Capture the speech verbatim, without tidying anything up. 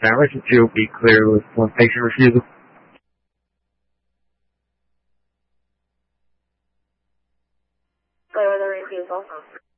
Emergency two will be clear with one patient refusal. Clear with a refusal.